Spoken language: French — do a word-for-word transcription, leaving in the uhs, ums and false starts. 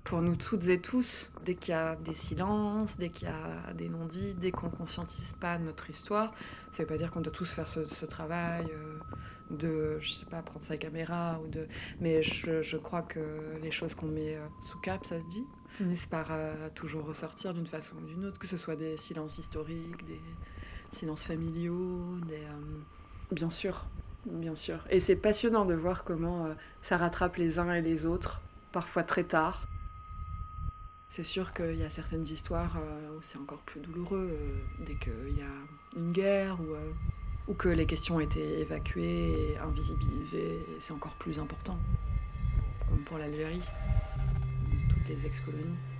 Pour nous toutes et tous, dès qu'il y a des silences, dès qu'il y a des non-dits, dès qu'on ne conscientise pas notre histoire, ça ne veut pas dire qu'on doit tous faire ce, ce travail euh, de, je sais pas, prendre sa caméra, ou de... mais je, je crois que les choses qu'on met euh, sous cap, ça se dit, finissent par euh, toujours ressortir d'une façon ou d'une autre, que ce soit des silences historiques, des silences familiaux, des... Euh... Bien sûr, bien sûr. Et c'est passionnant de voir comment euh, ça rattrape les uns et les autres, parfois très tard. C'est sûr qu'il y a certaines histoires euh, où c'est encore plus douloureux, euh, dès qu'il y a une guerre ou, euh, ou que les questions ont été évacuées et invisibilisées, c'est encore plus important, comme pour l'Algérie, toutes les ex-colonies.